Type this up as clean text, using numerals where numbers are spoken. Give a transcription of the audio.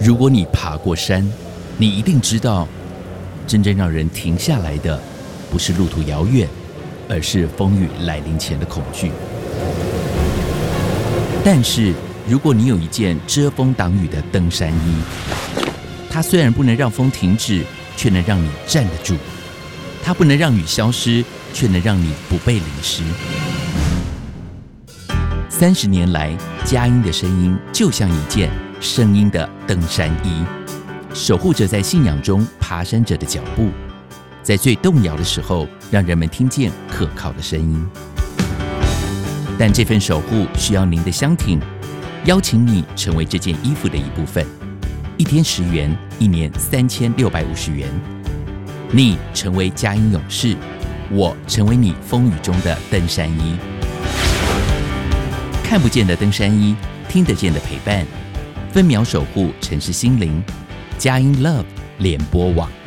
如果你爬过山，你一定知道，真正让人停下来的，不是路途遥远，而是风雨来临前的恐惧。但是，如果你有一件遮风挡雨的登山衣，它虽然不能让风停止，却能让你站得住；它不能让雨消失，却能让你不被淋湿。30年来，佳音的声音就像一件声音的登山衣，守护着在信仰中爬山者的脚步，在最动摇的时候，让人们听见可靠的声音。但这份守护需要您的相挺，邀请你成为这件衣服的一部分。1天10元，1年3650元。你成为佳音勇士，我成为你风雨中的登山衣。看不见的登山衣，听得见的陪伴，分秒守护城市心灵。佳音 Love 联播网。